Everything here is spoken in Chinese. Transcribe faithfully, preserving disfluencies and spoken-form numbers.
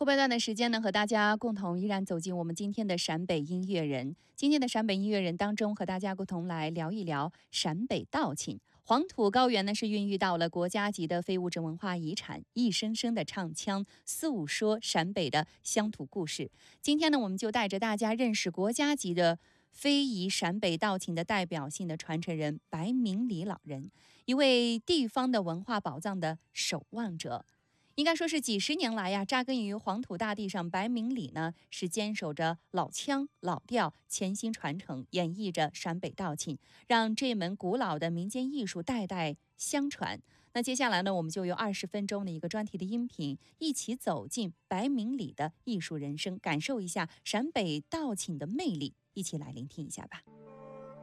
后半段的时间呢，和大家共同依然走进我们今天的陕北音乐人。今天的陕北音乐人当中，和大家共同来聊一聊陕北道情。黄土高原呢是孕育到了国家级的非物质文化遗产，一声声的唱腔诉说陕北的乡土故事。今天呢，我们就带着大家认识国家级的非遗陕北道情的代表性的传承人白明礼老人，一位地方的文化宝藏的守望者。应该说是几十年来呀，扎根于黄土大地上，白明礼呢是坚守着老腔老调，潜心传承，演绎着陕北道情，让这门古老的民间艺术代代相传。那接下来呢，我们就用二十分钟的一个专题的音频，一起走进白明礼的艺术人生，感受一下陕北道情的魅力，一起来聆听一下吧。